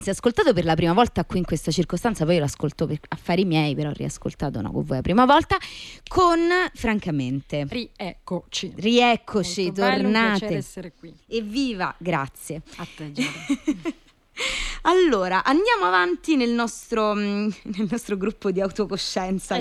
ascoltato per la prima volta qui in questa circostanza, poi io l'ascolto per affari miei, però ho riascoltato con voi la prima volta, con Francamente. Rieccoci. Rieccoci, molto bello, un tornate. piacere essere qui. Evviva, grazie. A te, Giada. Allora, andiamo avanti nel nostro gruppo di autocoscienza.